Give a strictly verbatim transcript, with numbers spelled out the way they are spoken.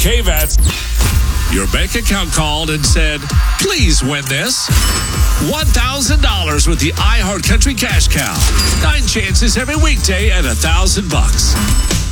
K-Vets. Your bank account called and said, please win this. one thousand dollars with the iHeart Country Cash Cow. Nine chances every weekday at one thousand bucks.